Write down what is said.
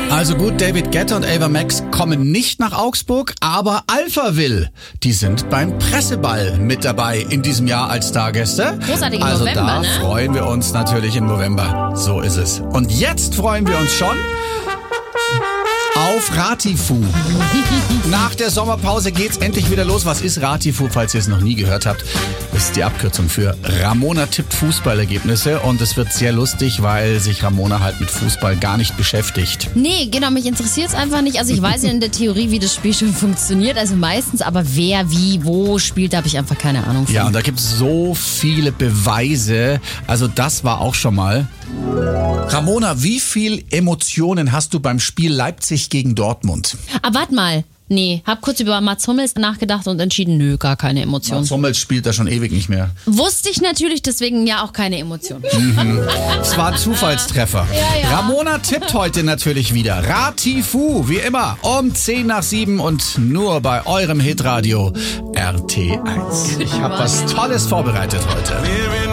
Also gut, David Guetta und Ava Max kommen nicht nach Augsburg, aber Alphaville, die sind beim Presseball mit dabei in diesem Jahr als Stargäste. Großartig im also November, da ne? freuen wir uns natürlich im November. So ist es. Und jetzt freuen wir uns schon auf Ratifu. Nach der Sommerpause geht's endlich wieder los. Was ist Ratifu, falls ihr es noch nie gehört habt? Das ist die Abkürzung für Ramona tippt Fußballergebnisse. Und es wird sehr lustig, weil sich Ramona halt mit Fußball gar nicht beschäftigt. Nee, genau, mich interessiert es einfach nicht. Also ich weiß ja in der Theorie, wie das Spiel schon funktioniert, also meistens, aber wer, wie, wo spielt, da habe ich einfach keine Ahnung von. Ja, und da gibt es so viele Beweise. Also das war auch schon mal. Ramona, wie viel Emotionen hast du beim Spiel Leipzig gegen Dortmund? Aber warte mal. Nee, hab kurz über Mats Hummels nachgedacht und entschieden, nö, gar keine Emotion. Mats Hummels spielt da schon ewig nicht mehr. Wusste ich natürlich, deswegen ja auch keine Emotion. Es war ein Zufallstreffer. Ja. Ramona tippt heute natürlich wieder. Ratifu, wie immer, um 6:10 und nur bei eurem Hitradio RT1. Ich habe was Tolles vorbereitet heute.